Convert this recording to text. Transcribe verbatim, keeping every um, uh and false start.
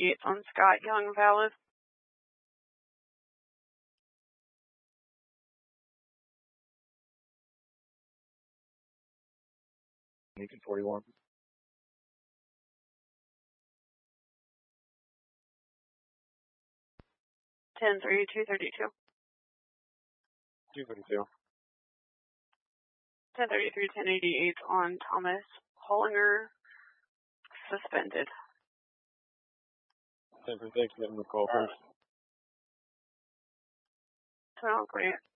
eighty-eight on Scott Young, valid. Lincoln forty-one. ten thirty-two thirty-two. two thirty-two. ten thirty-three ten eighty-eight on Thomas Hollinger, suspended. ten thirty-six, getting the call first. twelve, Grant.